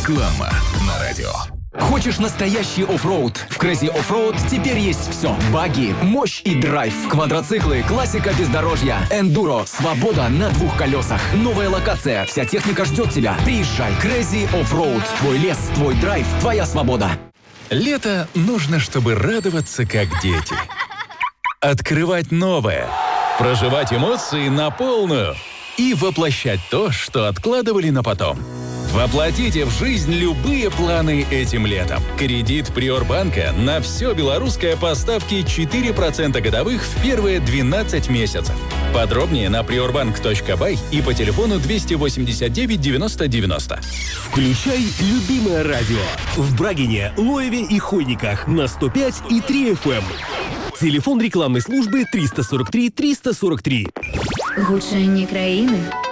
Реклама на радио. Хочешь настоящий оффроуд? В Crazy Offroad теперь есть все. Багги, мощь и драйв. Квадроциклы, классика бездорожья. Эндуро, свобода на двух колесах. Новая локация, вся техника ждет тебя. Приезжай, Crazy Offroad. Твой лес, твой драйв, твоя свобода. Лето нужно, чтобы радоваться как дети. Открывать новое. Проживать эмоции на полную. И воплощать то, что откладывали на потом. Воплотите в жизнь любые планы этим летом. Кредит Приорбанка на все белорусское по ставке 4% годовых в первые 12 месяцев. Подробнее на priorbank.by и по телефону 289 90 90. Включай любимое радио в Брагине, Лоеве и Хойниках на 105 и 3 FM. Телефон рекламной службы 343 343. Гучанне країни